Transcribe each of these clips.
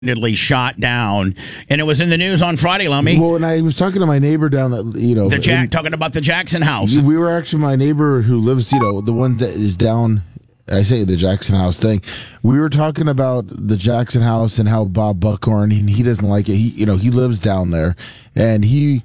shot down, and it was in the news on Friday, Lummy. Well, and I was talking to my neighbor down that, talking about the Jackson House. We were actually, my neighbor who lives, the one that is down, I say the Jackson House thing. We were talking about the Jackson House and how Bob Buckhorn, he doesn't like it. He lives down there, and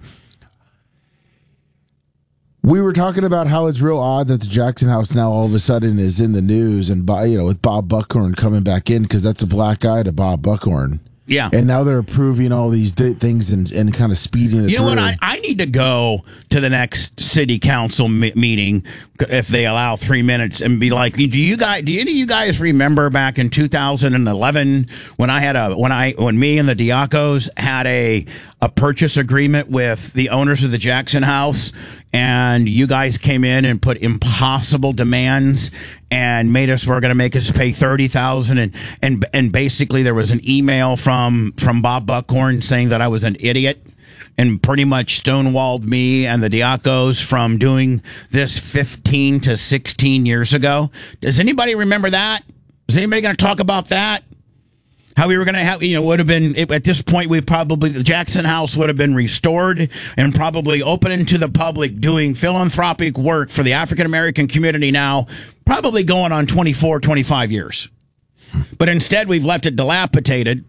we were talking about how it's real odd that the Jackson House now all of a sudden is in the news, and with Bob Buckhorn coming back in, because that's a black guy to Bob Buckhorn. Yeah. And now they're approving all these things and kind of speeding it through. You know what? I need to go to the next city council meeting, if they allow 3 minutes, and be like, do any of you guys remember back in 2011 when me and the Diacos had a purchase agreement with the owners of the Jackson House, and you guys came in and put impossible demands and were going to make us pay $30,000, and basically there was an email from Bob Buckhorn saying that I was an idiot, and pretty much stonewalled me and the Diacos from doing this 15 to 16 years ago. Does anybody remember that? Is anybody going to talk about that? How we were going to have, would have been, at this point, the Jackson House would have been restored and probably open to the public, doing philanthropic work for the African-American community now, probably going on 24, 25 years. But instead, we've left it dilapidated.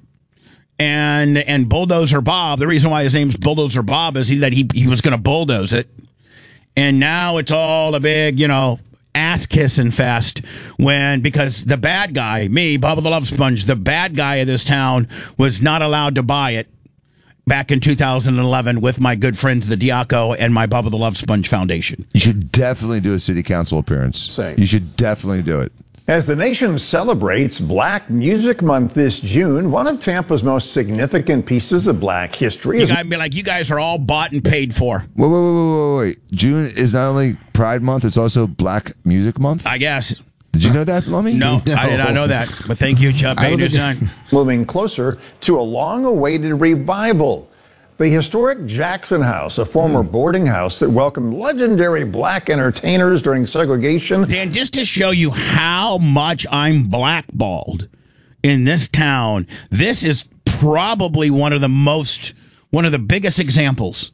And Bulldozer Bob, the reason why his name's Bulldozer Bob is that he was going to bulldoze it. And now it's all a big, ass-kissing fest because the bad guy, me, Bubba the Love Sponge, the bad guy of this town, was not allowed to buy it back in 2011 with my good friends, the Diaco, and my Bubba the Love Sponge Foundation. You should definitely do a city council appearance. Same. You should definitely do it. As the nation celebrates Black Music Month this June, one of Tampa's most significant pieces of Black history is... You gotta be like, you guys are all bought and paid for. Wait. June is not only Pride Month, it's also Black Music Month? I guess. Did you know that, Lummy? No, I did not know that. But thank you, Chubb. Moving closer to a long-awaited revival. The historic Jackson House, a former boarding house that welcomed legendary Black entertainers during segregation. Dan, just to show you how much I'm blackballed in this town, this is probably one of the biggest examples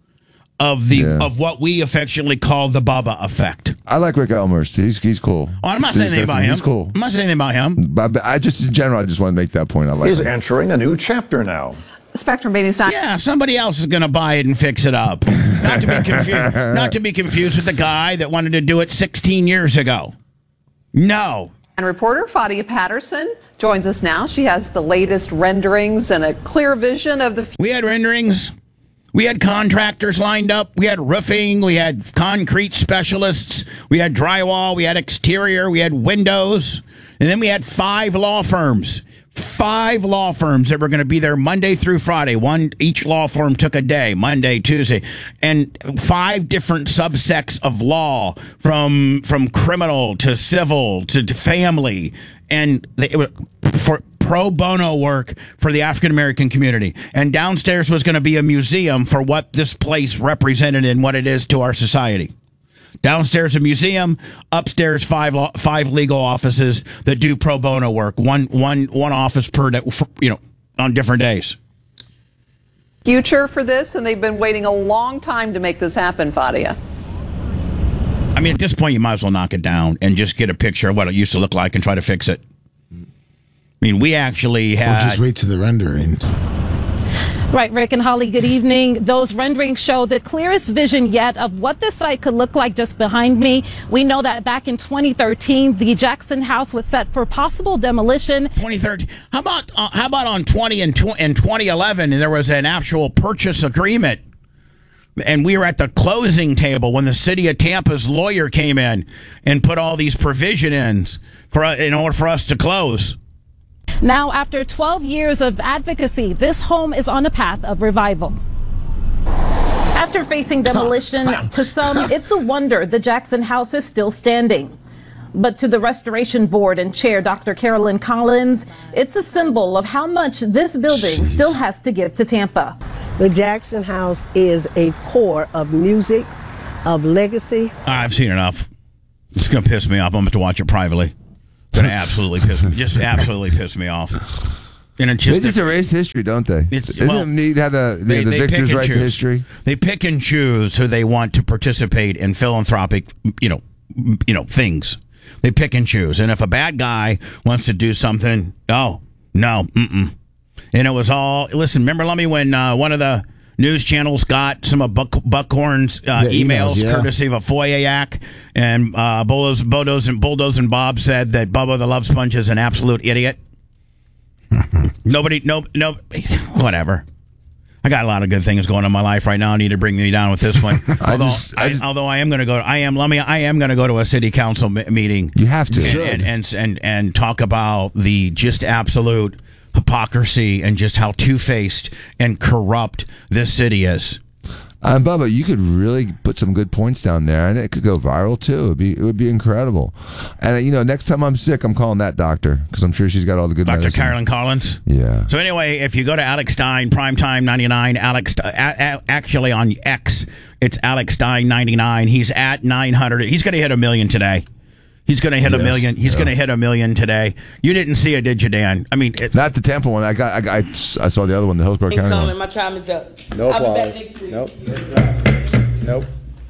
of what we affectionately call the Bubba effect. I like Rick Elmhurst. He's cool. Oh, I'm not saying anything about him. He's cool. I'm not saying anything about him. But in general, I just want to make that point. He's entering a new chapter now. Spectrum Baby Stein. Yeah, somebody else is going to buy it and fix it up. Not to be confused with the guy that wanted to do it 16 years ago. No. And reporter Fadia Patterson joins us now. She has the latest renderings and a clear vision of the... We had renderings. We had contractors lined up. We had roofing. We had concrete specialists. We had drywall. We had exterior. We had windows. And then we had 5 law firms. 5 law firms that were going to be there Monday through Friday. Each law firm took a day, Monday, Tuesday, and 5 different subsects of law, from criminal to civil to family, and it was for pro bono work for the African American community. And downstairs was going to be a museum for what this place represented and what it is to our society. Downstairs a museum, upstairs 5 legal offices that do pro bono work. One office per day, on different days. Future for this, and they've been waiting a long time to make this happen, Fadia. I mean, at this point, you might as well knock it down and just get a picture of what it used to look like and try to fix it. I mean, we actually had... Or just wait to the renderings. Right, Rick and Holly, good evening. Those renderings show the clearest vision yet of what the site could look like just behind me. We know that back in 2013, the Jackson House was set for possible demolition. 2013. How about on 2011, and there was an actual purchase agreement, and we were at the closing table when the city of Tampa's lawyer came in and put all these provision in order for us to close. Now, after 12 years of advocacy, this home is on a path of revival. After facing demolition, to some, it's a wonder the Jackson House is still standing. But to the Restoration Board and Chair Dr. Carolyn Collins, it's a symbol of how much this building still has to give to Tampa. The Jackson House is a core of music, of legacy. I've seen enough. It's going to piss me off. I'm going to watch it privately. Going to absolutely piss me off. And it's They just just erase history, don't they? Isn't it neat how the they pick victors and write the choose. history? They pick and choose who they want to participate in philanthropic, things. They pick and choose. And if a bad guy wants to do something, oh, no, mm-mm. And it was all, listen, remember, Lummy, when one of the news channels got some of Buckhorn's emails courtesy of a FOIA and Bulldoze and Bob said that Bubba the Love Sponge is an absolute idiot? Nobody, whatever. I got a lot of good things going on in my life right now. I need to bring me down with this one. Although I am going to go. I am going to go to a city council meeting. You have to and talk about the just absolute hypocrisy and just how two-faced and corrupt this city is. Bubba, you could really put some good points down there, and it could go viral too. It would be incredible. And next time I'm sick, I'm calling that doctor because I'm sure she's got all the good Dr. medicine. Carolyn Collins. Yeah. So anyway, if you go to Alex Stein Primetime 99, actually on X, it's Alex Stein 99. He's at 900. He's going to hit 1 million today. He's going to hit 1 million. He's going to hit 1 million today. You didn't see it, did you, Dan? I mean, not the Tampa one. I saw the other one, the Hillsborough County one. My time is up. No I'll applause. be back next week. Nope.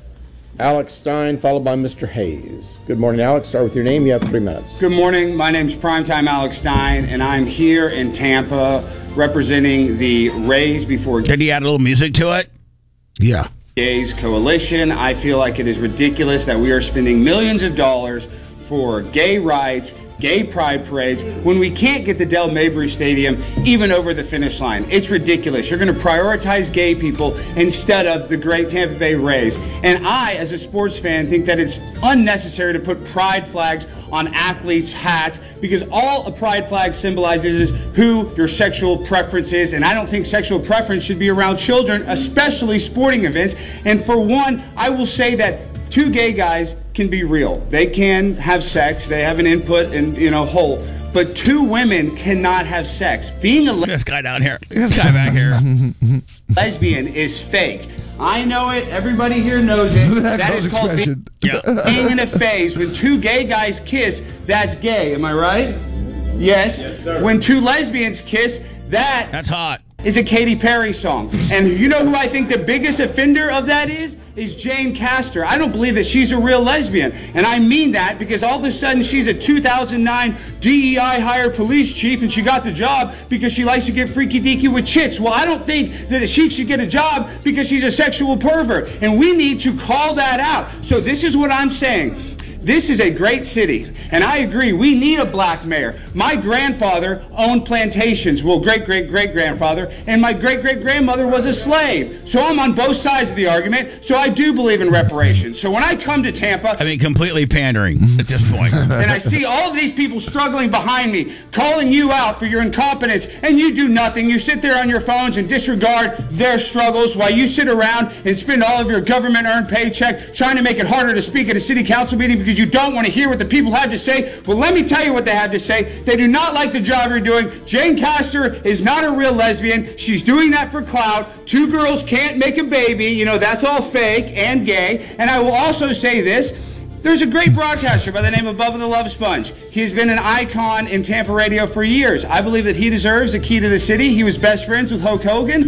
Alex Stein, followed by Mr. Hayes. Good morning, Alex. Start with your name. You have 3 minutes. Good morning. My name's Primetime Alex Stein, and I'm here in Tampa representing the Raise Before Did he add a little music to it? Yeah. Gays Coalition. I feel like it is ridiculous that we are spending millions of dollars for gay rights, gay pride parades, when we can't get the Del Mabry Stadium even over the finish line. It's ridiculous. You're going to prioritize gay people instead of the great Tampa Bay Rays. And I, as a sports fan, think that it's unnecessary to put pride flags on athletes' hats because all a pride flag symbolizes is who your sexual preference is. And I don't think sexual preference should be around children, especially sporting events. And for one, I will say that 2 gay guys can be real. They can have sex. They have an input and, whole. But 2 women cannot have sex. Being a this guy down here. This guy back here. lesbian is fake. I know it. Everybody here knows it. That is called being in a phase. When 2 gay guys kiss, that's gay. Am I right? Yes. When 2 lesbians kiss, that's hot. Is a Katy Perry song. And you know who I think the biggest offender of that is Jane Castor. I don't believe that she's a real lesbian. And I mean that because all of a sudden she's a 2009 DEI hired police chief and she got the job because she likes to get freaky deaky with chicks. Well, I don't think that she should get a job because she's a sexual pervert. And we need to call that out. So this is what I'm saying. This is a great city, and I agree, we need a black mayor. My grandfather owned plantations, well, great-great-great-grandfather, and my great-great-grandmother was a slave. So I'm on both sides of the argument, so I do believe in reparations. So when I come to Tampa... I mean, completely pandering at this point. And I see all of these people struggling behind me, calling you out for your incompetence, and you do nothing. You sit there on your phones and disregard their struggles while you sit around and spend all of your government-earned paycheck trying to make it harder to speak at a city council meeting because you don't want to hear what the people have to say. Well, let me tell you what they have to say. They do not like the job you're doing. Jane Castor is not a real lesbian. She's doing that for clout. 2 girls can't make a baby. That's all fake and gay. And I will also say this. There's a great broadcaster by the name of Bubba the Love Sponge. He's been an icon in Tampa radio for years. I believe that he deserves a key to the city. He was best friends with Hulk Hogan.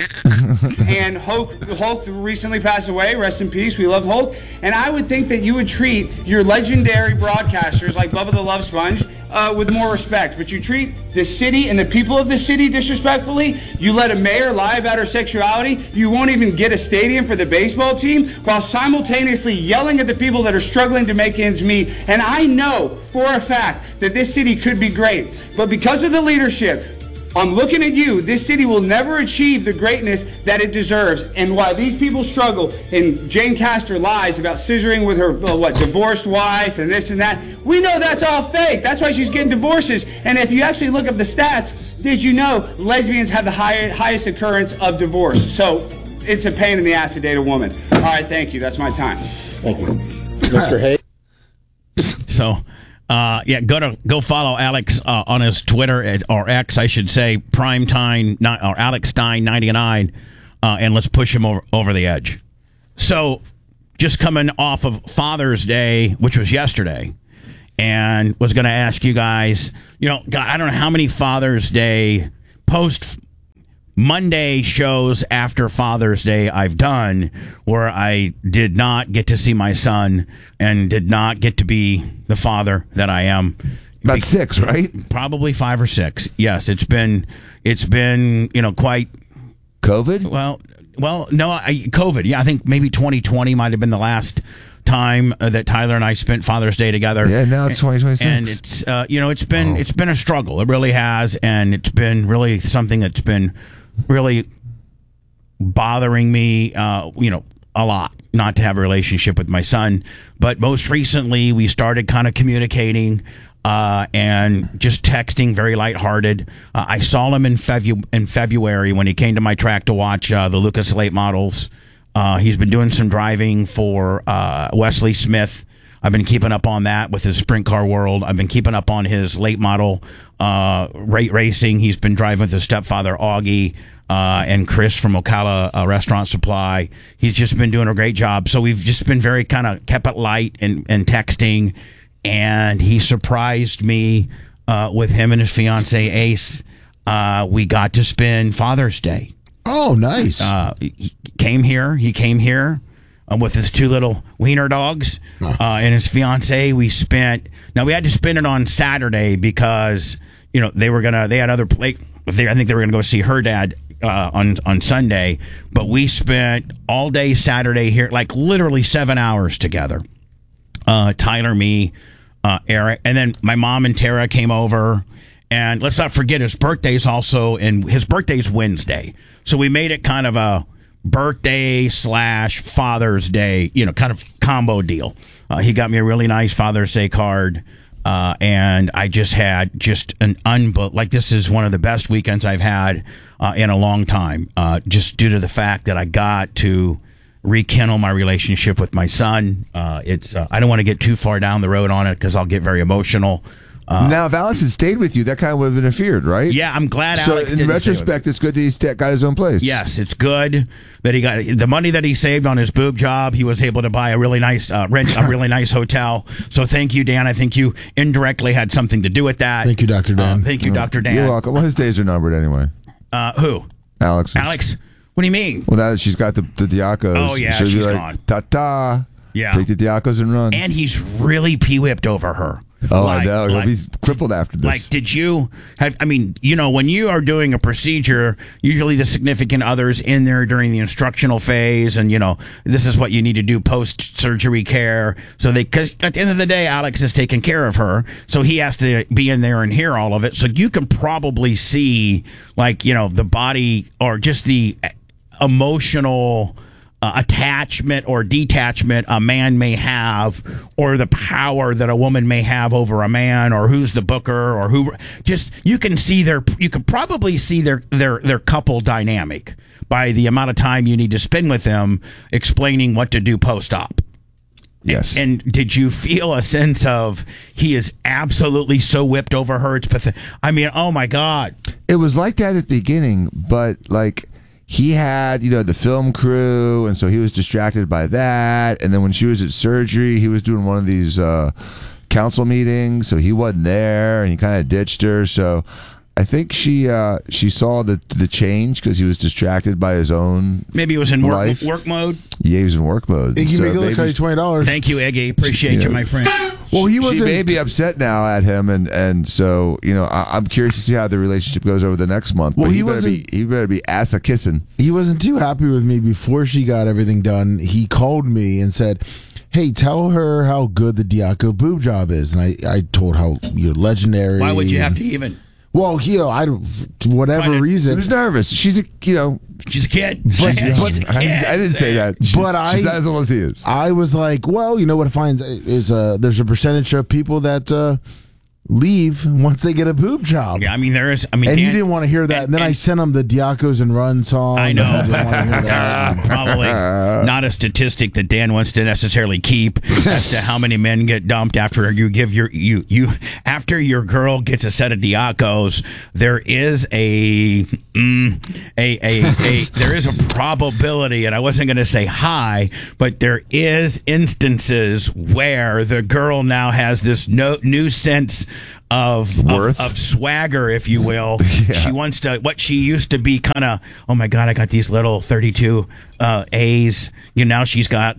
And Hulk recently passed away. Rest in peace. We love Hulk. And I would think that you would treat your legendary broadcasters like Bubba the Love Sponge with more respect. But you treat the city and the people of the city disrespectfully. You let a mayor lie about her sexuality. You won't even get a stadium for the baseball team while simultaneously yelling at the people that are struggling to make ends meet. And I know for a fact that this city could be great. But because of the leadership, I'm looking at you. This city will never achieve the greatness that it deserves. And while these people struggle, and Jane Castor lies about scissoring with her, divorced wife and this and that, we know that's all fake. That's why she's getting divorces. And if you actually look up the stats, did you know lesbians have the highest occurrence of divorce? So it's a pain in the ass to date a woman. All right, thank you. That's my time. Thank you. Mr. Hayes? So... go follow Alex on his Twitter or X, I should say, Primetime or Alex Stein 99, and let's push him over the edge. So, just coming off of Father's Day, which was yesterday, and was going to ask you guys, God, I don't know how many Father's Day post Monday shows after Father's Day I've done where I did not get to see my son and did not get to be the father that I am. About 6, right? Probably 5 or 6. Yes, it's been quite COVID. Well, no, COVID. Yeah, I think maybe 2020 might have been the last time that Tyler and I spent Father's Day together. Yeah, now it's 2026, and it's it's been a struggle. It really has, and it's been really something that's been really bothering me. A lot not to have a relationship with my son, but most recently we started kind of communicating. And just texting, very lighthearted. I saw him in February when he came to my track to watch the Lucas Late Models. He's been doing some driving for Wesley Smith. I've been keeping up on that with his Sprint Car World. I've been keeping up on his late model racing. He's been driving with his stepfather, Augie, and Chris from Ocala Restaurant Supply. He's just been doing a great job. So we've just been very kind of kept it light and texting. And he surprised me with him and his fiancee Ace. We got to spend Father's Day. Oh, nice. He came here with his 2 little wiener dogs and his fiancee. We had to spend it on Saturday because they had other I think they were gonna go see her dad on Sunday. But we spent all day Saturday here, like literally 7 hours together. Tyler, me, Eric, and then my mom and Tara came over. And let's not forget his birthday's also, and his birthday's Wednesday. So we made it kind of a birthday / Father's Day, kind of combo deal. He got me a really nice Father's Day card. And I just had this is one of the best weekends I've had in a long time, just due to the fact that I got to rekindle my relationship with my son. I don't want to get too far down the road on it because I'll get very emotional. Now, if Alex had stayed with you, that kind of would have interfered, right? Yeah, I'm glad so Alex in didn't retrospect, it's good that he's got his own place. Yes, it's good that he got the money that he saved on his boob job. He was able to buy a really nice rent a really nice hotel. So thank you, Dan. I think you indirectly had something to do with that. Thank you, Dr. Dan. Thank you, Dr. Dan. You're welcome. Well, his days are numbered anyway. Who? Alex. Alex? What do you mean? Well, now that she's got the Diacos. Oh, yeah, she'll she's be like, gone. Ta-ta. Yeah. Take the Diacos and run. And he's really pee-whipped over her. Oh, I know. He's crippled after this. Like, did you have, when you are doing a procedure, usually the significant other's in there during the instructional phase, and, this is what you need to do post-surgery care. So because at the end of the day, Alex is taking care of her, so he has to be in there and hear all of it. So you can probably see, the body or just the emotional attachment or detachment a man may have, or the power that a woman may have over a man, or who's the booker, or who. Just you can probably see their couple dynamic by the amount of time you need to spend with them explaining what to do post-op. Yes. And did you feel a sense of he is absolutely so whipped over her? It's pathetic. Oh my God. It was like that at the beginning, but he had, the film crew, and so he was distracted by that. And then when she was at surgery, he was doing one of these council meetings, so he wasn't there, and he kind of ditched her. So I think she saw the change because he was distracted by his own. Maybe he was in work mode. Yeah, he was in work mode. Iggy McGillicuddy, $20. Thank you, Iggy. Appreciate you, my friend. Well, she may be upset now at him, and so I'm curious to see how the relationship goes over the next month. Well, but he better be ass a kissing. He wasn't too happy with me before she got everything done. He called me and said, "Hey, tell her how good the Diaco boob job is." And I told how legendary. Why would you have to even? Well, whatever reason. She was nervous. She's a kid. She's a kid. I didn't say that. She's not as old as he is. I was like, well, what I find is there's a percentage of people that leave once they get a boob job. Yeah, I mean, there is. I mean, and Dan, you didn't want to hear that. And then I sent him the Diacos and Run song. I know. I didn't want to hear that song. Probably not a statistic that Dan wants to necessarily keep as to how many men get dumped after you give after your girl gets a set of Diacos. There is there is a probability, and I wasn't going to say high, but there is instances where the girl now has this new sense of worth, of swagger, if you will. Yeah. She wants to, what she used to be kind of, oh my God, I got these little 32 A's. Now she's got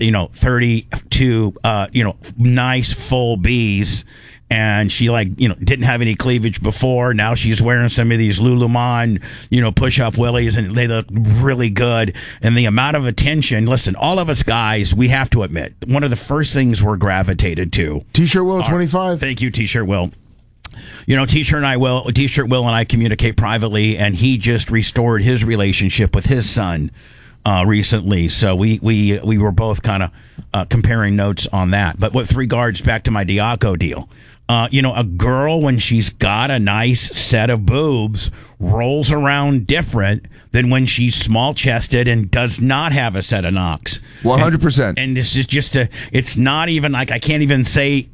32 nice full B's. And she didn't have any cleavage before. Now she's wearing some of these Lululemon, push-up willies, and they look really good. And the amount of attention, listen, all of us guys, we have to admit, one of the first things we're gravitated to. T-shirt Will 25. Thank you, T-shirt Will. T-shirt Will and I communicate privately, and he just restored his relationship with his son recently. So we were both kind of comparing notes on that. But with regards back to my Diaco deal, a girl, when she's got a nice set of boobs, rolls around different than when she's small-chested and does not have a set of knocks. 100%. And this is it's not even like I can't even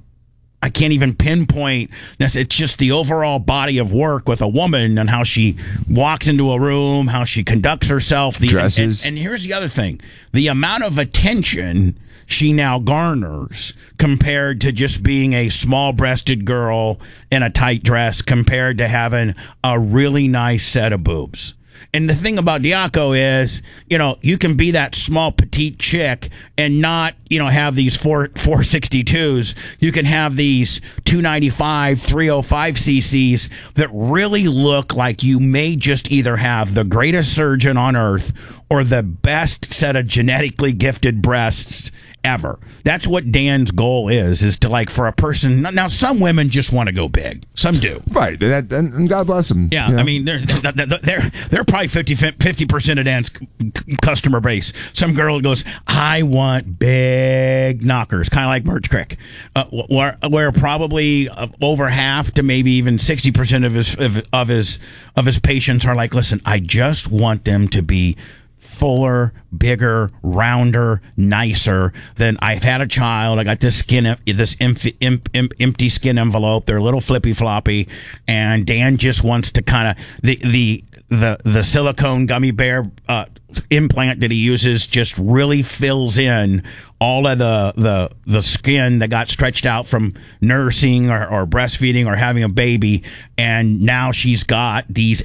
pinpoint. It's just the overall body of work with a woman and how she walks into a room, how she conducts herself. Dresses. And here's the other thing. The amount of attention she now garners compared to just being a small-breasted girl in a tight dress compared to having a really nice set of boobs. And the thing about Diaco is, you can be that small, petite chick and not, have these 462s. You can have these 295, 305 cc's that really look like you may just either have the greatest surgeon on earth or the best set of genetically gifted breasts ever. That's what Dan's goal is to for a person. Now, some women just want to go big. Some do. Right. And God bless them. Yeah. I mean, they're probably 50% of Dan's customer base. Some girl goes, I want big knockers, kind of like Merch Crick, where probably over half to maybe even 60% of his patients are like, listen, I just want them to be fuller, bigger, rounder, nicer. Than I've had a child. I got this empty skin envelope. They're a little flippy floppy, and Dan just wants to kind of the silicone gummy bear implant that he uses just really fills in all of the skin that got stretched out from nursing or breastfeeding or having a baby. And now she's got this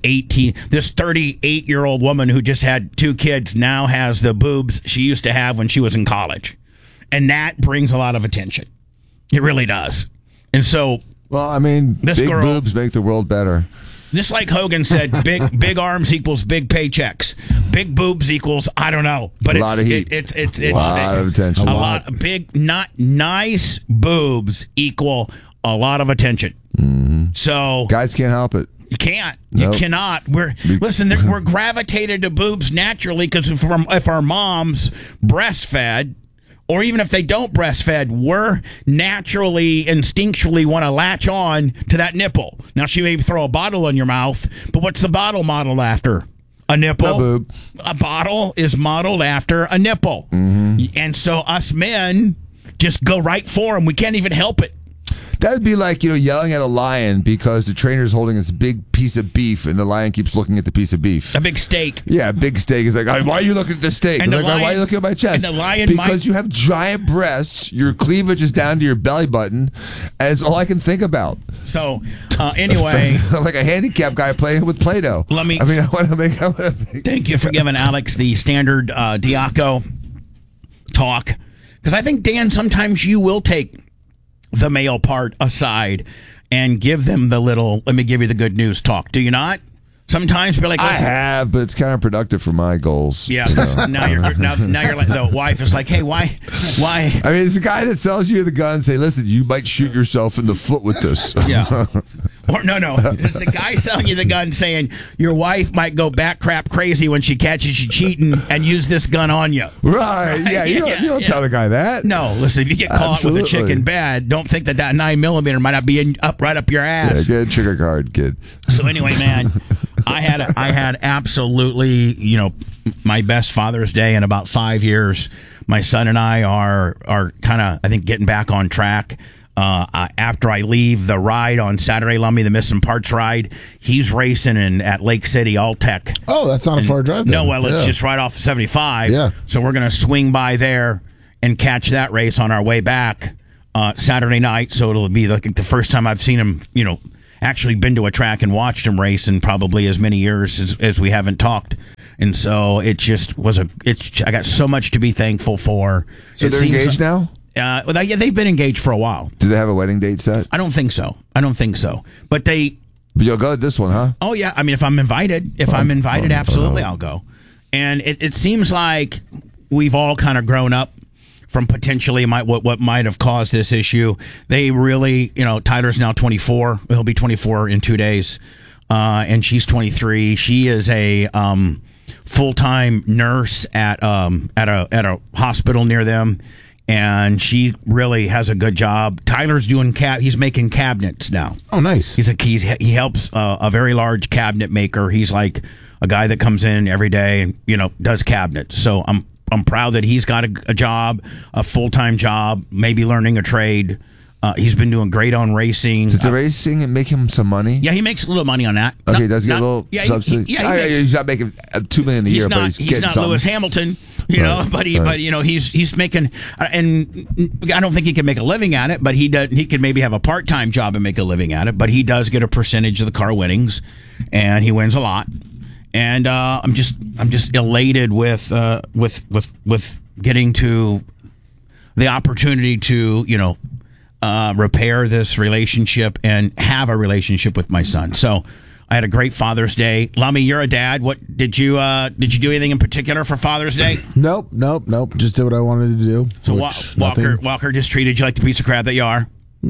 38-year-old woman who just had 2 kids now has the boobs she used to have when she was in college. And that brings a lot of attention. It really does. And so, well, I mean, big boobs make the world better. Just like Hogan said, big arms equals big paychecks. Big boobs equals, I don't know, but a lot of heat. It's a lot of attention. A lot of big, not nice boobs equal a lot of attention. Mm-hmm. So guys can't help it. You can't. Nope. You cannot. We're gravitated to boobs naturally because if our moms breastfed, or even if they don't breastfed, we're naturally, instinctually want to latch on to that nipple. Now, she may throw a bottle in your mouth, but what's the bottle modeled after? A nipple. A boob. A bottle is modeled after a nipple. Mm-hmm. And so us men just go right for them. We can't even help it. That would be like, yelling at a lion because the trainer's holding this big piece of beef and the lion keeps looking at the piece of beef. A big steak. Yeah, a big steak. Is like, why are you looking at the steak? And why are you looking at my chest? And the lion because you have giant breasts, your cleavage is down to your belly button, and it's all I can think about. So, anyway. Like a handicapped guy playing with Play-Doh. I want to make. Thank you for giving Alex the standard Diaco talk. Because I think, Dan, sometimes you will take the male part aside and give them the little, let me give you the good news talk. Do you not? Sometimes be like, listen. I have, but it's counterproductive for my goals. Yeah. So. Now you're like, the wife is like, hey, why? I mean, it's a guy that sells you the gun and say, listen, you might shoot yourself in the foot with this. Yeah. Or no, it's the guy selling you the gun saying your wife might go back crap crazy when she catches you cheating and use this gun on you. Right. Yeah, you don't tell the guy that. No, listen, if you get caught with a chicken bad, don't think that 9mm might not be right up your ass. Yeah, get a trigger guard, kid. So anyway, man, I had absolutely, my best Father's Day in about 5 years. My son and I are kind of, I think, getting back on track. After I leave the ride on Saturday, Lummy, the Missing Parts ride, he's racing at Lake City Alltech. Oh, that's not a far drive then. No, well, it's just right off 75. Yeah. So we're going to swing by there and catch that race on our way back Saturday night. So it'll be like the first time I've seen him, actually been to a track and watched him race in probably as many years as we haven't talked. And so it just was I got so much to be thankful for. So they're engaged now? Yeah, they've been engaged for a while. Do they have a wedding date set? I don't think so. But But you'll go to this one, huh? Oh yeah. I mean, if I'm invited, absolutely, I'll go. And it seems like we've all kind of grown up from potentially what might have caused this issue. They really, Tyler's now 24. He'll be 24 in 2 days, and she's 23. She is a full-time nurse at a hospital near them. And she really has a good job. Tyler's he's making cabinets now. Oh, nice. He helps a very large cabinet maker. He's like a guy that comes in every day and, does cabinets. So I'm proud that he's got a job, a full-time job, maybe learning a trade. He's been doing great on racing. Does the racing make him some money? Yeah, he makes a little money on that. Okay, does he get a little subsidy? He's not making $2 million a year, but he's getting not something. Lewis Hamilton, but he's making, and I don't think he can make a living at it, but he could maybe have a part-time job and make a living at it, but he does get a percentage of the car winnings, and he wins a lot. And I'm just elated with getting to the opportunity to repair this relationship and have a relationship with my son. So I had a great Father's Day. Lummy, you're a dad. What did you do anything in particular for Father's Day? Nope. Just did what I wanted to do. So Walker just treated you like the piece of crap that you are.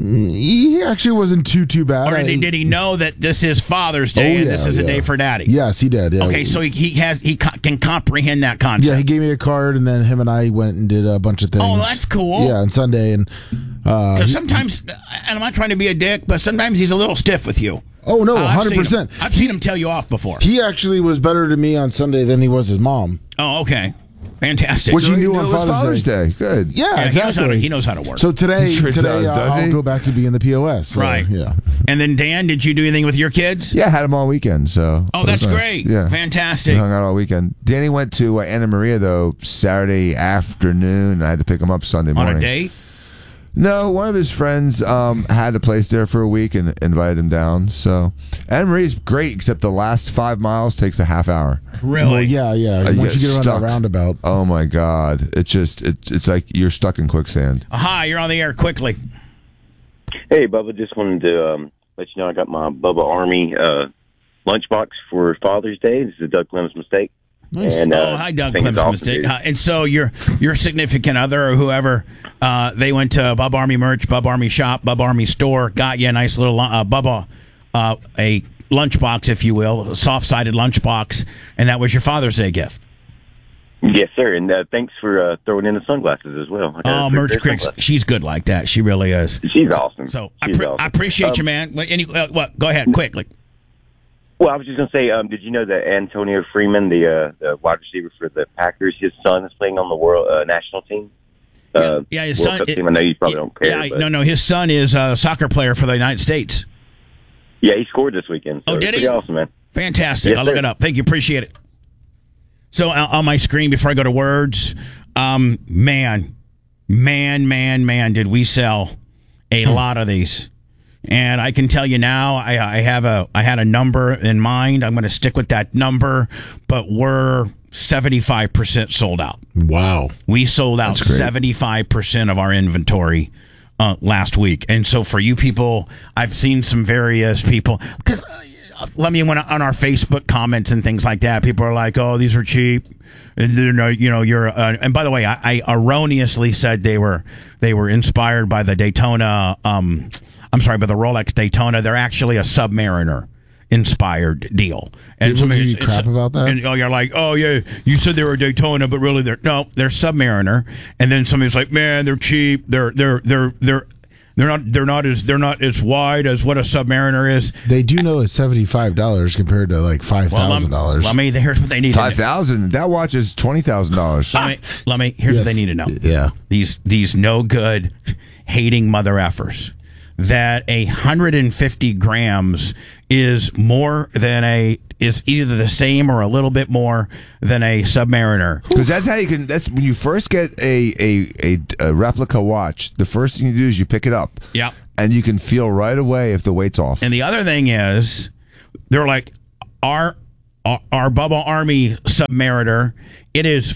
He actually wasn't too bad. Or did he know that this is Father's Day and this is a day for Daddy? Yes, he did. Yeah. Okay, so he can comprehend that concept. Yeah, he gave me a card, and then him and I went and did a bunch of things. Oh, that's cool. Yeah, on Sunday, and because sometimes, and I'm not trying to be a dick, but sometimes he's a little stiff with you. Oh no, 100%. I've seen him tell you off before. He actually was better to me on Sunday than he was his mom. Oh, okay. Fantastic. Which he knew on Father's Day. Good. Yeah, exactly. He knows how to work. So today I'll go back to being the POS. So, right. Yeah. And then Dan, did you do anything with your kids? Yeah, I had them all weekend. So. Oh, that's nice. Great. Yeah. Fantastic. We hung out all weekend. Danny went to Anna Maria though Saturday afternoon. I had to pick him up Sunday morning. On a date? No, one of his friends had a place there for a week and invited him down. So Anna Maria's great, except the last 5 miles takes a half hour. Really? Well, yeah. Once you get around that roundabout. Oh my God! It's like you're stuck in quicksand. Aha! You're on the air quickly. Hey, Bubba. Just wanted to let you know I got my Bubba Army lunchbox for Father's Day. This is Doug Clem's mistake. Nice. And, hi, Doug Clem's mistake. And so your significant other or whoever, they went to Bub Army merch, Bub Army shop, Bub Army store, got you a nice little Bubba, a lunchbox, if you will, a soft-sided lunchbox, and that was your Father's Day gift. Yes, sir. And thanks for throwing in the sunglasses as well. Oh, Merch Cricks, she's good like that. She really is. She's awesome. So I appreciate you, man. What? Go ahead, quickly. Well, I was just going to say, did you know that Antonio Freeman, the wide receiver for the Packers, his son is playing on the world national team? His son. Team. I know you probably don't care. Yeah, no, his son is a soccer player for the United States. Yeah, he scored this weekend. So did he? Pretty awesome, man. Fantastic. Yes, I'll look it up. Thank you. Appreciate it. So on my screen, before I go to words, man, did we sell a lot of these. And I can tell you now, I had a number in mind. I'm going to stick with that number, but we're 75% sold out. Wow. We sold out 75% of our inventory last week. And so for you people, I've seen some various people, because let me on our Facebook comments and things like that, people are like, oh, these are cheap. And by the way, I erroneously said they were inspired by the Daytona I'm sorry, but the Rolex Daytona, they're actually a Submariner inspired deal. And People give you crap about that? And you're like, oh yeah, you said they were a Daytona, but really they're Submariner. And then somebody's like, man, they're cheap. They're not as wide as what a Submariner is. They do know it's $75 compared to like $5,000. Let me. Here's what they need. $5,000. That watch is $20,000. Let me. Here's what they need to know. Yeah. These no good, hating mother effers. That 150 grams is is either the same or a little bit more than a Submariner. Because that's how you can. That's when you first get a replica watch. The first thing you do is you pick it up. Yep. And you can feel right away if the weight's off. And the other thing is, they're like our Bubba Army Submariner. It is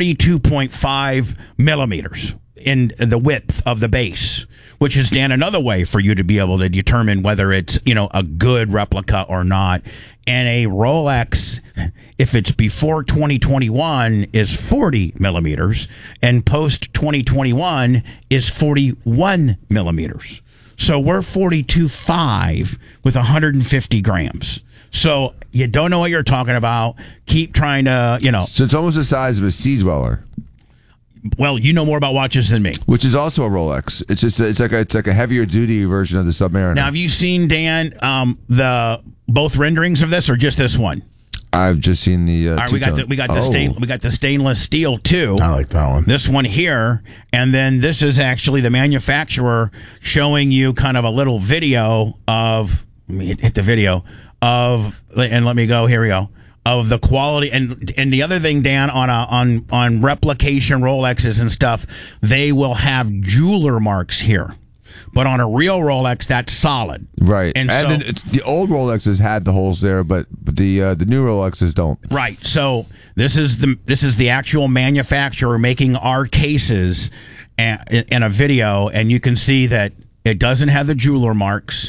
42.5 millimeters in the width of the base, which is, Dan, another way for you to be able to determine whether it's, a good replica or not. And a Rolex, if it's before 2021, is 40 millimeters, and post 2021 is 41 millimeters. So we're 42.5 with 150 grams. So you don't know what you're talking about. Keep trying to, So it's almost the size of a Sea Dweller. Well, you know more about watches than me. Which is also a Rolex. It's like a heavier duty version of the Submariner. Now, have you seen, Dan, the both renderings of this, or just this one? I've just seen the. All right, we got the stainless steel too. I like that one. This one here, and then this is actually the manufacturer showing you kind of a little video of. Let me hit the video of, and let me go. Here we go. Of the quality, and the other thing, Dan, on replication Rolexes and stuff, they will have jeweler marks here, but on a real Rolex, that's solid, right? And so, then the old Rolexes had the holes there, but the new Rolexes don't. Right. So this is the actual manufacturer making our cases in a video, and you can see that it doesn't have the jeweler marks.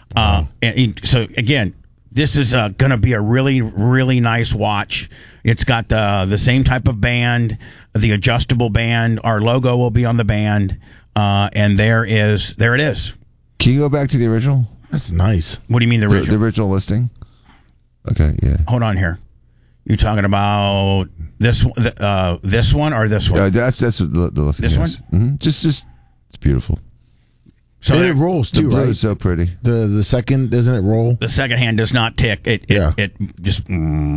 So again. This is going to be a really, really nice watch. It's got the same type of band, the adjustable band. Our logo will be on the band, and there it is. Can you go back to the original? That's nice. What do you mean the original? The original listing. Okay, yeah. Hold on here. You're talking about this one or this one? That's the listing. This one? Mm-hmm. Just it's beautiful. So it rolls too, the blue right? is so pretty. The second, doesn't it roll? The second hand does not tick. It just.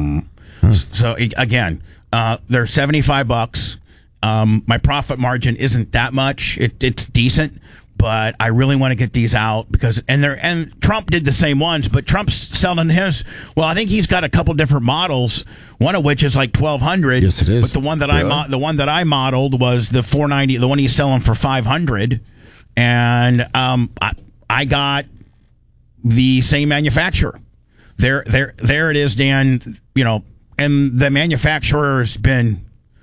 So again, they're $75. My profit margin isn't that much. It's decent, but I really want to get these out because and Trump did the same ones, but Trump's selling his. Well, I think he's got a couple different models. One of which is like $1,200. Yes, it is. But the one that I modeled was the $490. The one he's selling for $500. And I got the same manufacturer. There it is, Dan. And the manufacturer's been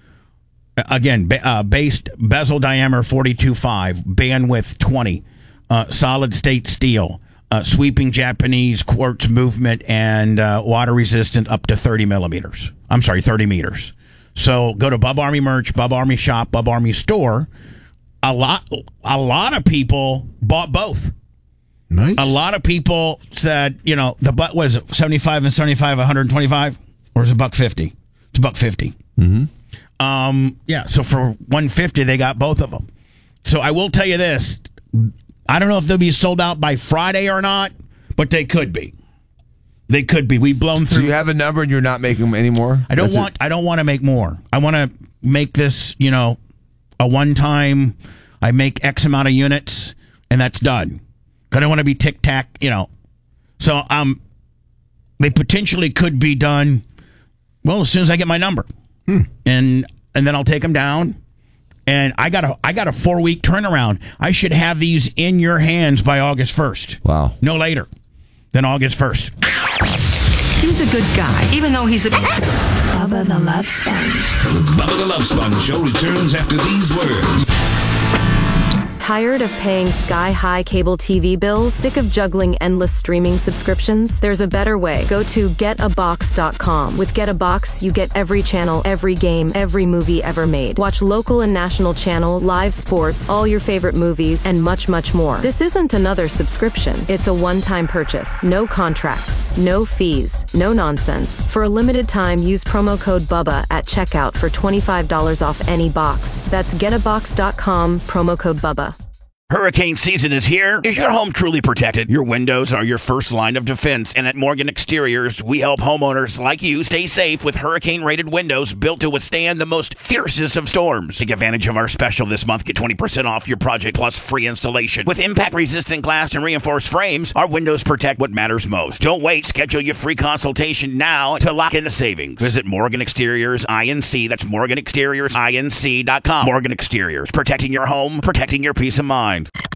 again based bezel diameter 42.5, bandwidth 20, solid state steel, sweeping Japanese quartz movement, and water resistant up to 30 millimeters. I'm sorry, 30 meters. So go to Bubba Army merch, Bubba Army shop, Bubba Army store. A lot of people bought both. Nice. A lot of people said, the butt was 75 and 75, 125, or is it $150? It's $150. Mm-hmm. Yeah. So for $150, they got both of them. So I will tell you this: I don't know if they'll be sold out by Friday or not, but they could be. They could be. We've blown through. So you have a number and you're not making them anymore? I don't want to make more. I want to make this, a one-time, I make X amount of units, and that's done. I don't want to be tic-tac, So they potentially could be done, well, as soon as I get my number. And then I'll take them down. And I got a 4-week turnaround. I should have these in your hands by August 1st. Wow. No later than August 1st. He's a good guy, even though he's a... Bubba the Love Sponge. The Bubba the Love Sponge show returns after these words. Tired of paying sky-high cable TV bills? Sick of juggling endless streaming subscriptions? There's a better way. Go to getabox.com. With Get a Box, you get every channel, every game, every movie ever made. Watch local and national channels, live sports, all your favorite movies, and much, much more. This isn't another subscription. It's a one-time purchase. No contracts, no fees, no nonsense. For a limited time, use promo code BUBBA at checkout for $25 off any box. That's getabox.com, promo code BUBBA. Hurricane season is here. Is your home truly protected? Your windows are your first line of defense, and at Morgan Exteriors, we help homeowners like you stay safe with hurricane-rated windows built to withstand the most fiercest of storms. Take advantage of our special this month. Get 20% off your project plus free installation. With impact-resistant glass and reinforced frames, our windows protect what matters most. Don't wait. Schedule your free consultation now to lock in the savings. Visit Morgan Exteriors INC. That's MorganExteriorsINC.com. Morgan Exteriors, protecting your home, protecting your peace of mind.